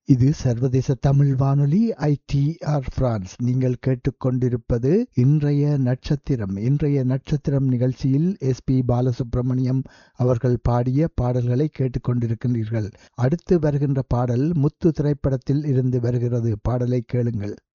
இது சர்வதேச தமிழ் வானொலி ITR பிரான்ஸ். நீங்கள் கேட்டுக்கொண்டிருப்பது இன்றைய நட்சத்திரம். இன்றைய நட்சத்திரம் நிகழ்ச்சியில் SP பாலசுப்ரமணியம் அவர்கள் பாடிய பாடல்களை கேட்டுக்கொண்டிருக்கின்றீர்கள். அடுத்து வருகின்ற பாடல் முத்து திரைப்படத்தில் இருந்து வருகிறது. பாடலை கேளுங்கள்.